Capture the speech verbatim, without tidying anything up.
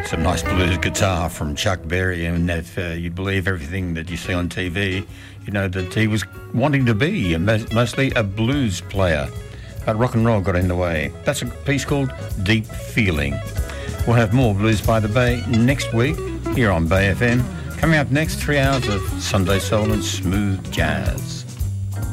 Some nice blues guitar from Chuck Berry, and if uh, you believe everything that you see on T V, you know that he was wanting to be a, mostly a blues player, but rock and roll got in the way. That's a piece called Deep Feeling. We'll have more Blues by the Bay next week here on Bay F M. Coming up next, three hours of Sunday soul and smooth jazz.